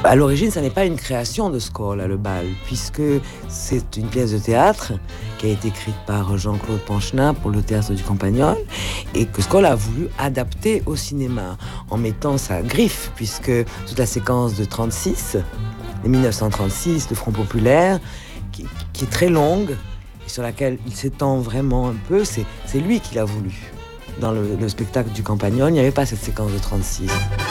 À l'origine, ça n'est pas une création de Scola, le bal, puisque c'est une pièce de théâtre qui a été écrite par Jean-Claude Panchenat pour le Théâtre du Campagnol et que Scola a voulu adapter au cinéma en mettant sa griffe, puisque toute la séquence de 36, de 1936, le Front populaire, qui est très longue et sur laquelle il s'étend vraiment un peu, c'est lui qui l'a voulu. Dans le spectacle du Campagnol, il n'y avait pas cette séquence de 36.